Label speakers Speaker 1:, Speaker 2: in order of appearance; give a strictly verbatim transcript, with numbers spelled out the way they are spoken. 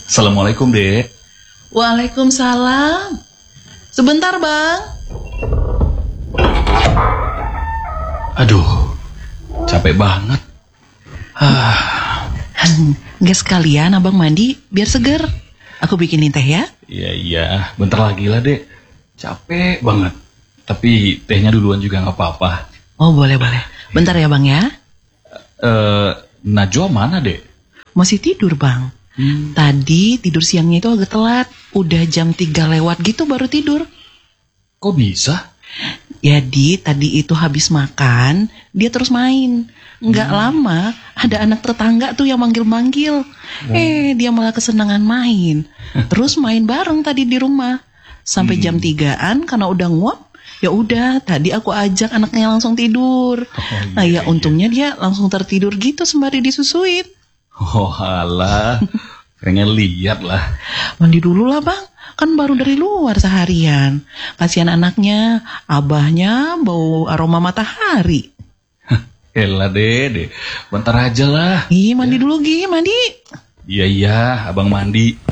Speaker 1: Assalamualaikum, Dek.
Speaker 2: Waalaikumsalam. Sebentar, Bang.
Speaker 1: Aduh, capek banget. Ah.
Speaker 2: Nggak sekalian Abang mandi biar seger. Aku bikinin teh ya.
Speaker 1: Iya, iya. Bentar lagi lah, Dek. Capek banget. Tapi tehnya duluan juga nggak apa-apa.
Speaker 2: Oh, boleh-boleh. Bentar ya, Bang ya.
Speaker 1: Eh, Najwa mana, Dek?
Speaker 2: Masih tidur, Bang. Hmm. Tadi tidur siangnya itu agak telat. Udah jam tiga lewat gitu baru tidur.
Speaker 1: Kok bisa?
Speaker 2: Jadi tadi itu habis makan, dia terus main. Nggak hmm. lama, ada anak tetangga tuh yang manggil-manggil. Hmm. Eh, dia malah kesenangan main. Terus main bareng tadi di rumah. Sampai hmm. jam tigaan karena udah nguap. Ya udah, tadi aku ajak anaknya langsung tidur. Oh, iya, nah ya untungnya iya. dia langsung tertidur gitu sembari disusuin.
Speaker 1: Oh alah, pengen lihat lah.
Speaker 2: Mandi dulu lah Bang, kan baru dari luar seharian. Kasihan anaknya, abahnya bau aroma matahari.
Speaker 1: Elah deh, bentar aja lah.
Speaker 2: Ih, mandi ya. dulu Gi, mandi.
Speaker 1: Iya iya, abang mandi.